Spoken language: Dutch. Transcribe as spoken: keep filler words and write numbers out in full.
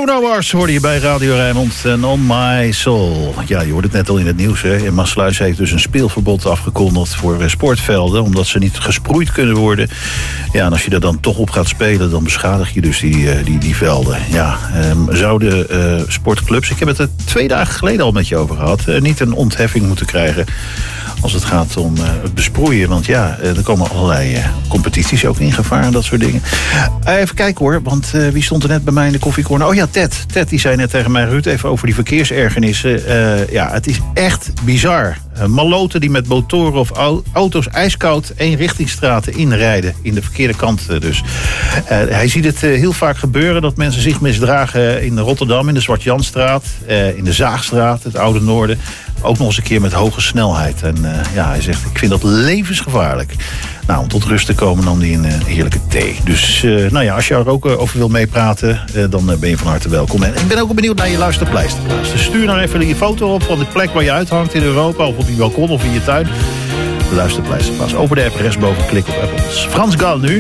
Bruno Mars hoorde je bij Radio Rijnmond en On My Soul. Ja, je hoorde het net al in het nieuws. Hè. In Maassluis heeft dus een speelverbod afgekondigd voor sportvelden, omdat ze niet gesproeid kunnen worden. Ja, en als je er dan toch op gaat spelen, dan beschadig je dus die, die, die velden. Ja, um, zouden uh, sportclubs, ik heb het er twee dagen geleden al met je over gehad, uh, niet een ontheffing moeten krijgen als het gaat om uh, het besproeien. Want ja, uh, er komen allerlei uh, competities ook in gevaar en dat soort dingen. Uh, even kijken hoor, want uh, wie stond er net bij mij in de koffiecorner? Oh ja, Ted. Ted die zei net tegen mij, Ruud, even over die verkeersergernissen. Uh, ja, het is echt bizar. Uh, maloten die met motoren of au- auto's ijskoud eenrichtingsstraten inrijden. In de verkeerde kant uh, dus. Uh, hij ziet het uh, heel vaak gebeuren dat mensen zich misdragen in Rotterdam, in de Zwart-Janstraat, uh, in de Zaagstraat, het Oude Noorden. Ook nog eens een keer met hoge snelheid. En uh, ja, hij zegt, ik vind dat levensgevaarlijk. Nou, om tot rust te komen nam hij een uh, heerlijke thee. Dus uh, nou ja, als je er ook uh, over wil meepraten, uh, dan uh, ben je van harte welkom. En ik ben ook benieuwd naar je luisterpleisterplaats. Dus stuur nou even je foto op van de plek waar je uithangt in Europa, of op je balkon of in je tuin. De luisterpleisterplaats. Open de app rechtsboven, klik op Apples. Frans Gal nu.